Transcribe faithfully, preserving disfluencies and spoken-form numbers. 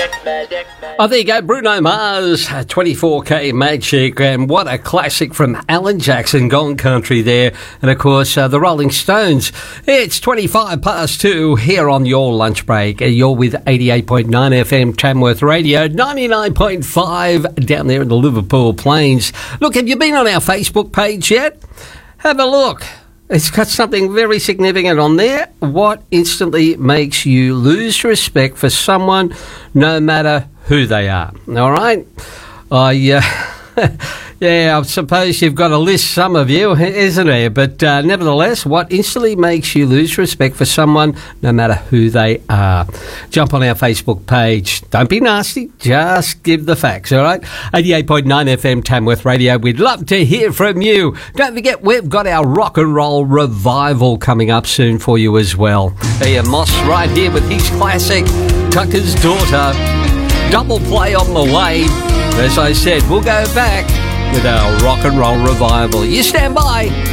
Oh, there you go, Bruno Mars, twenty-four K Magic, and what a classic from Alan Jackson, Gone Country there, and of course uh, the Rolling Stones. It's twenty-five past two here on your lunch break. You're with eighty-eight point nine F M Tamworth Radio, ninety-nine point five down there in the Liverpool Plains. Look, have you been on our Facebook page yet? Have a look. It's got something very significant on there. What instantly makes you lose respect for someone, no matter who they are? All right? I, uh, yeah, I suppose you've got a list, some of you, isn't there? But uh, nevertheless, what instantly makes you lose respect for someone, no matter who they are? Jump on our Facebook page. Don't be nasty. Just give the facts, all right? eighty-eight point nine F M Tamworth Radio. We'd love to hear from you. Don't forget, we've got our rock and roll revival coming up soon for you as well. Ian Moss right here with his classic, Tucker's Daughter. Double play on the way. As I said, we'll go back with our rock and roll revival. You stand by.